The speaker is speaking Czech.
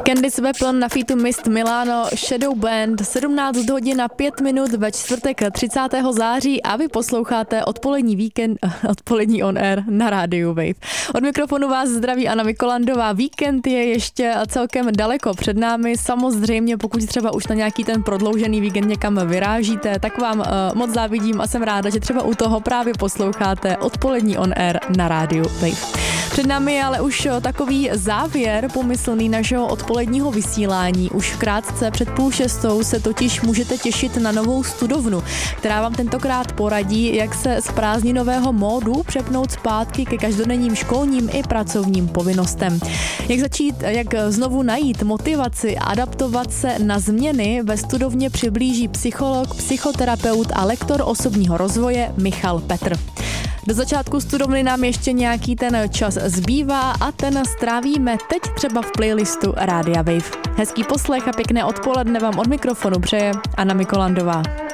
Candice Weapon na featu Mist Milano, Shadow Band, 17 hodin a 5 minut ve čtvrtek 30. září a vy posloucháte odpolední on air na rádiu Wave. Od mikrofonu vás zdraví Anna Mikolandová. Víkend je ještě celkem daleko před námi. Samozřejmě, pokud třeba už na nějaký ten prodloužený víkend někam vyrážíte, tak vám moc závidím a jsem ráda, že třeba u toho právě posloucháte odpolední on air na rádiu Wave. Před námi je ale už takový závěr pomyslný našeho odpoledního vysílání. Už krátce před 5:30 se totiž můžete těšit na novou studovnu, která vám tentokrát poradí, jak se z prázdninového módu přepnout zpátky ke každodenním školním i pracovním povinnostem. Jak znovu najít motivaci a adaptovat se na změny, ve studovně přiblíží psycholog, psychoterapeut a lektor osobního rozvoje Michal Petr. Do začátku studovny nám ještě nějaký ten čas zbývá a ten strávíme teď třeba v playlistu Rádia Wave. Hezký poslech a pěkné odpoledne vám od mikrofonu přeje Anna Mikolandová.